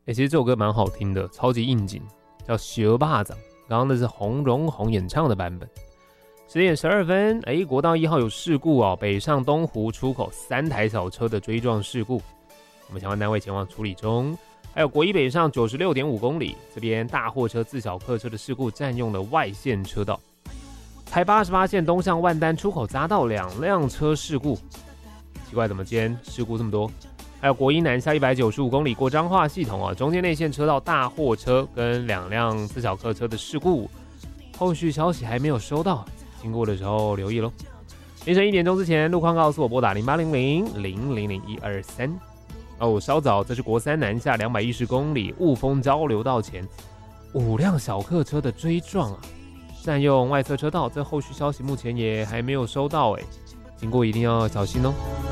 其实这首歌蛮好听的，超级应景，叫《小巴掌》。刚刚那是洪荣宏演唱的版本。10点12分，国道1号有事故哦，北上东湖出口3台小车的追撞事故，我们相关单位前往处理中。还有国一北上96.5公里，这边大货车自小客车的事故占用了外线车道。台88线东向万丹出口匝道2辆车事故，奇怪，怎么今天事故这么多？还有国一南下195公里过彰化系统中间内线车道大货车跟2辆自小客车的事故，后续消息还没有收到，经过的时候留意咯。凌晨1点钟之前，路况告诉我拨打0800-000-123。稍早，这是国三南下210公里雾峰交流道前5辆小客车的追撞占用外侧车道，这后续消息目前也还没有收到经过一定要小心哦。